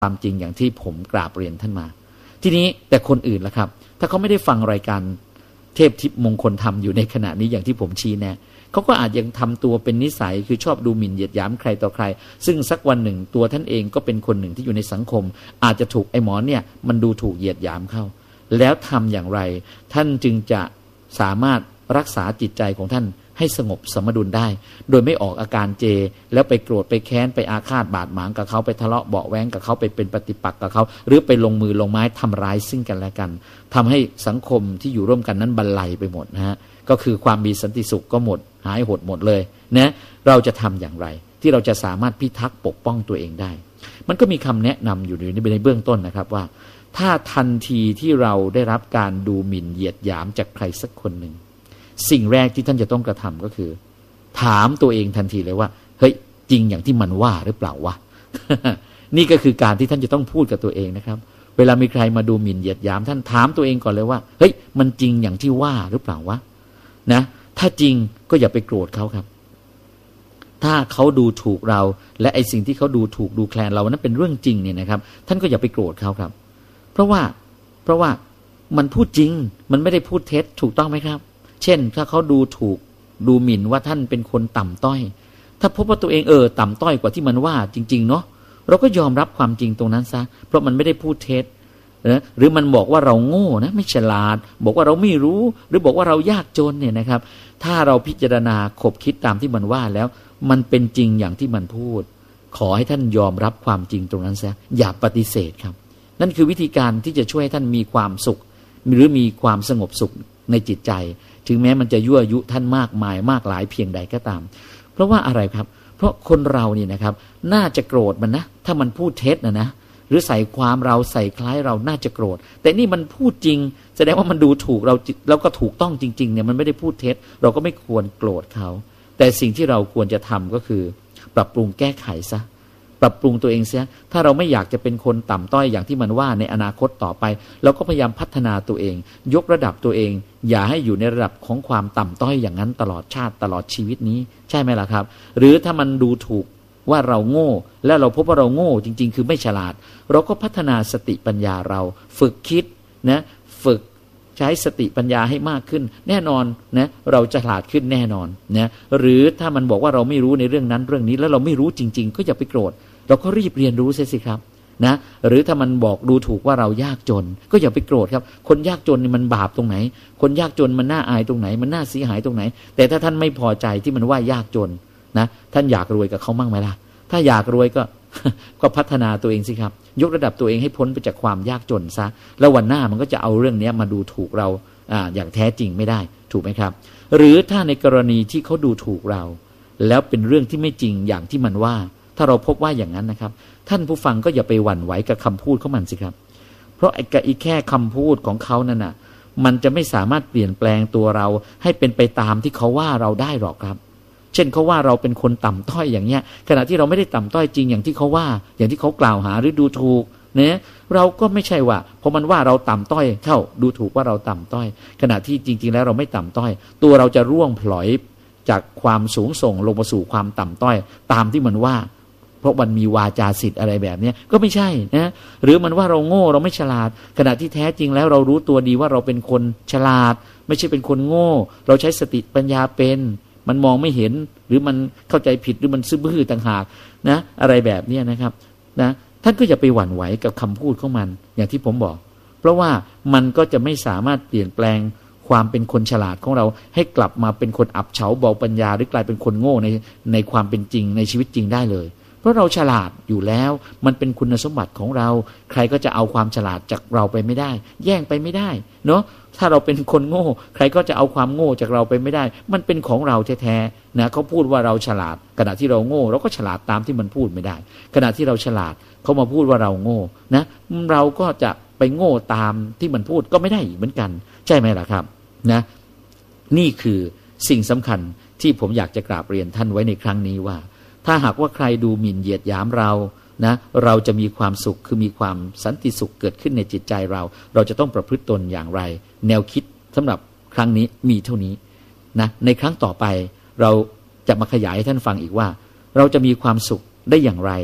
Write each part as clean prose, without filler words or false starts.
ความจริงอย่างที่ผมกราบเรียนท่านมาทีนี้แต่คนอื่นล่ะครับถ้าเขาไม่ได้ฟังรายการเทพทิพย์มงคลธรรมอยู่ในขณะนี้อย่างที่ผมชี้แนะเขาก็อาจยังทำตัวเป็นนิสัยคือชอบดูหมิ่นเหยียดหยามใครต่อใครซึ่งสักวันหนึ่งตัวท่านเองก็เป็นคนหนึ่งที่อยู่ในสังคมอาจจะถูกไอ้หมอเนี่ยมันดูถูกเหยียดหยามเข้าแล้วทำอย่างไรท่านจึงจะสามารถรักษาจิตใจของท่านให้สงบสมดุลได้โดยไม่ออกอาการเจแล้วไปโกรธไปแค้นไปอาฆาตบาดหมางกับเขาไปทะเลาะเบาะแว้งกับเขาไปเป็นปฏิปักษ์กับเขาหรือไปลงมือลงไม้ทำร้ายซึ่งกันและกันทำให้สังคมที่อยู่ร่วมกันนั้นบันไลไปหมดนะฮะก็คือความมีสันติสุขก็หมดหายหดหมดเลยนะเราจะทำอย่างไรที่เราจะสามารถพิทักษ์ปกป้องตัวเองได้มันก็มีคำแนะนำอยู่ในเบื้องต้นนะครับว่าถ้าทันทีที่เราได้รับการดูหมิ่นเหยียดหยามจากใครสักคนหนึ่งสิ่งแรกที่ท่านจะต้องกระทำก็คือถามตัวเองทันทีเลยว่าเฮ้ยจริงอย่างที่มันว่าหรือเปล่าวะ นี่ก็คือการที่ท่านจะต้องพูดกับตัวเองนะครับเวลามีใครมาดูหมิ่นเหยียดหยามท่านถามตัวเองก่อนเลยว่าเฮ้ยมันจริงอย่างที่ว่าหรือเปล่าวะนะถ้าจริงก็อย่าไปโกรธเขาครับถ้าเขาดูถูกเราและไอ้สิ่งที่เขาดูถูกดูแคลนเรานั้นเป็นเรื่องจริงเนี่ยนะครับท่านก็อย่าไปโกรธเขาครับเพราะว่ามันพูดจริงมันไม่ได้พูดเท็จถูกต้องไหมครับเช่นถ้าเขาดูถูกดูหมิ่นว่าท่านเป็นคนต่ำต้อยถ้าพบว่าตัวเองต่ำต้อยกว่าที่มันว่าจริงๆเนาะเราก็ยอมรับความจริงตรงนั้นซะเพราะมันไม่ได้พูดเท็จนะหรือมันบอกว่าเราโง่นะไม่ฉลาดบอกว่าเราไม่รู้หรือบอกว่าเรายากจนเนี่ยนะครับถ้าเราพิจารณาคบคิดตามที่มันว่าแล้วมันเป็นจริงอย่างที่มันพูดขอให้ท่านยอมรับความจริงตรงนั้นซะอย่าปฏิเสธครับนั่นคือวิธีการที่จะช่วยให้ท่านมีความสุขหรือมีความสงบสุขในจิตใจถึงแม้มันจะยั่วยุท่านมากมายมากหลายเพียงใดก็ตามเพราะว่าอะไรครับเพราะคนเราเนี่ยนะครับน่าจะโกรธมันนะถ้ามันพูดเท็จนะหรือใส่ความเราใส่คล้ายเราน่าจะโกรธแต่นี่มันพูดจริงแสดงว่ามันดูถูกเราแล้วก็ถูกต้องจริงๆเนี่ยมันไม่ได้พูดเท็จเราก็ไม่ควรโกรธเขาแต่สิ่งที่เราควรจะทำก็คือปรับปรุงแก้ไขซะปรับปรุงตัวเองเสียถ้าเราไม่อยากจะเป็นคนต่ำต้อยอย่างที่มันว่าในอนาคตต่อไปเราก็พยายามพัฒนาตัวเองยกระดับตัวเองอย่าให้อยู่ในระดับของความต่ำต้อยอย่างนั้นตลอดชาติตลอดชีวิตนี้ใช่ไหมล่ะครับหรือถ้ามันดูถูกว่าเราโง่และเราพบว่าเราโง่จริงๆคือไม่ฉลาดเราก็พัฒนาสติปัญญาเราฝึกคิดนะฝึกใช้สติปัญญาให้มากขึ้นแน่นอนนะเราจะฉลาดขึ้นแน่นอนนะหรือถ้ามันบอกว่าเราไม่รู้ในเรื่องนั้นเรื่องนี้แล้วเราไม่รู้จริงๆก็อย่าไปโกรธเราก็รีบเรียนรู้เสียสิครับนะหรือถ้ามันบอกดูถูกว่าเรายากจนก็อย่าไปโกรธครับคนยากจนนี่มันบาปตรงไหนคนยากจนมันน่าอายตรงไหนมันน่าเสียหายตรงไหนแต่ถ้าท่านไม่พอใจที่มันว่ายากจนนะท่านอยากรวยกับเขามั่งไหมล่ะถ้าอยากรวยก็พัฒนาตัวเองสิครับยกระดับตัวเองให้พ้นไปจากความยากจนซะแล้ววันหน้ามันก็จะเอาเรื่องนี้มาดูถูกเราอย่างแท้จริงไม่ได้ถูกไหมครับหรือถ้าในกรณีที่เขาดูถูกเราแล้วเป็นเรื่องที่ไม่จริงอย่างที่มันว่าถ้าเราพบว่าอย่างนั้นนะครับท่านผู้ฟังก็อย่าไปหวั่นไหวกับคำพูดของมันสิครับเพราะไอ้แค่คำพูดของเขานั่นน่ะมันจะไม่สามารถเปลี่ยนแปลงตัวเราให้เป็นไปตามที่เขาว่าเราได้หรอกครับเช่นเขาว่าเราเป็นคนต่ำต้อยอย่างเงี้ยขณะที่เราไม่ได้ต่ำต้อยจริงอย่างที่เขาว่าอย่างที่เขากล่าวหาหรือดูถูกเนี่ยเราก็ไม่ใช่ว่าพอมันว่าเราต่ำต้อยเท่าดูถูกว่าเราต่ำต้อยขณะที่จริงๆแล้วเราไม่ต่ำต้อยตัวเราจะร่วงพลอยจากความสูงส่งลงมาสู่ความต่ำต้อยตามที่มันว่าเพราะมันมีวาจาสิทธิ์อะไรแบบนี้ก็ไม่ใช่นะหรือมันว่าเราโง่เราไม่ฉลาดขณะที่แท้จริงแล้วเรารู้ตัวดีว่าเราเป็นคนฉลาดไม่ใช่เป็นคนโง่เราใช้สติปัญญาเป็นมันมองไม่เห็นหรือมันเข้าใจผิดหรือมันซื่อบื้อต่างหากนะอะไรแบบนี้นะครับนะท่านก็อย่าไปหวั่นไหวกับคำพูดของมันอย่างที่ผมบอกเพราะว่ามันก็จะไม่สามารถเปลี่ยนแปลงความเป็นคนฉลาดของเราให้กลับมาเป็นคนอับเฉาเบาปัญญาหรือกลายเป็นคนโง่ในความเป็นจริงในชีวิตจริงได้เลยเพราะเราฉลาดอยู่แล้วมันเป็นคุณสมบัติของเราใครก็จะเอาความฉลาดจากเราไปไม่ได้แย่งไปไม่ได้เนาะถ้าเราเป็นคนโง่ใครก็จะเอาความโง่จากเราไปไม่ได้มันเป็นของเราแท้ๆนะเขาพูดว่าเราฉลาดขณะที่เราโง่เราก็ฉลาดตามที่มันพูดไม่ได้ขณะที่เราฉลาดเขามาพูดว่าเราโง่นะเราก็จะไปโง่ตามที่มันพูดก็ไม่ได้เหมือนกันใช่ไหมล่ะครับนะนี่คือสิ่งสำคัญที่ผมอยากจะกราบเรียนท่านไว้ในครั้งนี้ว่าถ้าหากว่าใครดูหมิ่นเหยียดหยามเรานะเราจะมีความสุขคือมีความสันติสุขเกิดขึ้นในจิตใจเราจะต้องประพฤติตนอย่างไรแนวคิดสำหรับครั้งนี้มีเท่านี้นะในครั้งต่อไปเราจะมาขยายให้ท่านฟังอีกว่าเราจะมีความสุขได้อย่างไร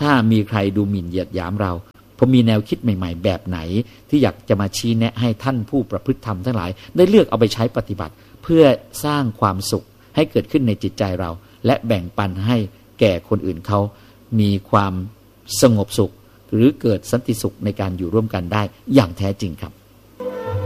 ถ้ามีใครดูหมิ่นเหยียดหยามเราผมมีแนวคิดใหม่ๆแบบไหนที่อยากจะมาชี้แนะให้ท่านผู้ประพฤติธรรมทั้งหลายได้เลือกเอาไปใช้ปฏิบัติเพื่อสร้างความสุขให้เกิดขึ้นในจิตใจเราและแบ่งปันให้แก่คนอื่นเขามีความสงบสุขหรือเกิดสันติสุขในการอยู่ร่วมกันได้อย่างแท้จริงครับ